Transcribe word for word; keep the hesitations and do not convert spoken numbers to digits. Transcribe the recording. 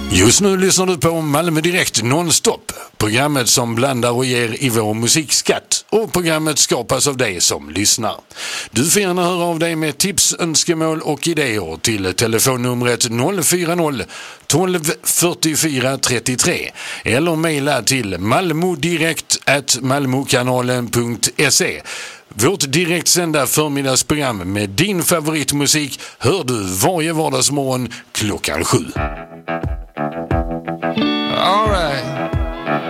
Just nu lyssnar du på Malmö Direkt nonstop. Programmet som blandar och ger i vår musikskatt. Och programmet skapas av dig som lyssnar. Du får gärna höra av dig med tips, önskemål och idéer till telefonnumret noll fyra noll tolv fyrtiofyra trettiotre eller mejla till malmodirekt at malmokanalen punkt se. Vårt direktsända förmiddagsprogram med din favoritmusik hör du varje vardagsmorgon klockan sju. All right.